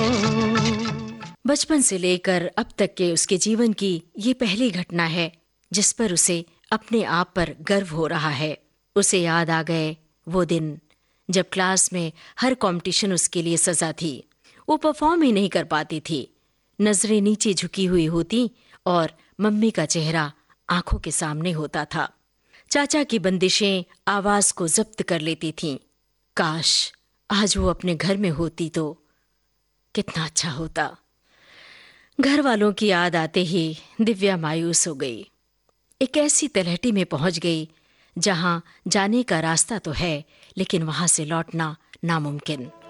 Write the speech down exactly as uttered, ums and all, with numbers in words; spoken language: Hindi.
बचपन से लेकर अब तक के उसके जीवन की ये पहली घटना है जिस पर उसे अपने आप पर गर्व हो रहा है। उसे याद आ गए वो दिन जब क्लास में हर कंपटीशन उसके लिए सजा थी। वो परफॉर्म ही नहीं कर पाती थी, नजरें नीचे झुकी हुई होती और मम्मी का चेहरा आंखों के सामने होता था। चाचा की बंदिशें आवाज को जब्त कर लेती थीं। काश आज वो अपने घर में होती तो कितना अच्छा होता। घर वालों की याद आते ही दिव्या मायूस हो गई। एक ऐसी तलहटी में पहुंच गई जहां जाने का रास्ता तो है लेकिन वहां से लौटना नामुमकिन।